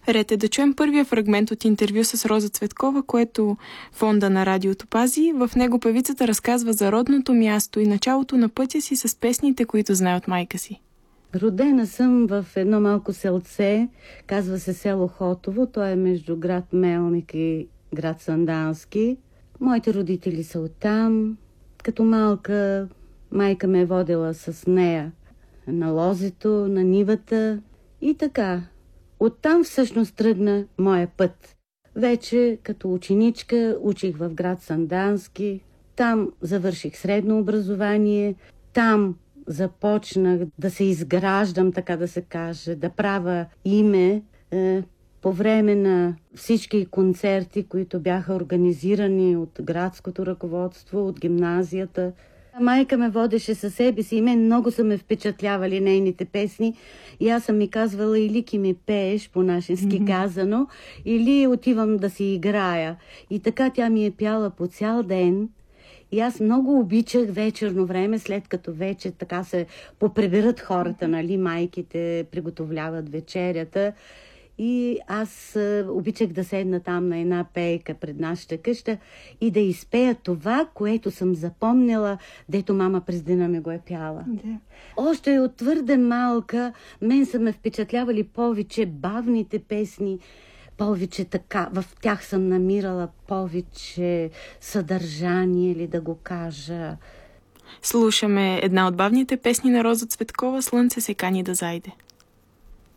Ред е да чуем първия фрагмент от интервю с Роза Цветкова, което фонда на радиото пази. В него певицата разказва за родното място и началото на пътя си с песните, които знае от майка си. Родена съм в едно малко селце, казва се село Хотово. То е между град Мелник и град Сандански. Моите родители са оттам. Като малка майка ме е водила с нея на лозето, на нивата и така. Оттам всъщност тръгна моя път. Вече като ученичка учих в град Сандански. Там завърших средно образование. Там започнах да се изграждам, така да се каже, да правя име по време на всички концерти, които бяха организирани от градското ръководство, от гимназията. Майка ме водеше със себе си и мен много са ме впечатлявали нейните песни. И аз съм ми казвала, или ки ми пееш, по-нашенски казано, или отивам да си играя. И така тя ми е пяла по цял ден. И аз много обичах вечерно време, след като вече така се поприберат хората, нали, майките приготовляват вечерята. И аз обичах да седна там на една пейка пред нашата къща и да изпея това, което съм запомнила, дето мама през дена ми го е пяла. Да. Още от твърде малка мен са ме впечатлявали повече бавните песни, повече така, в тях съм намирала повече съдържание, ли да го кажа. Слушаме една от бавните песни на Роза Цветкова, "Слънце се кани да зайде".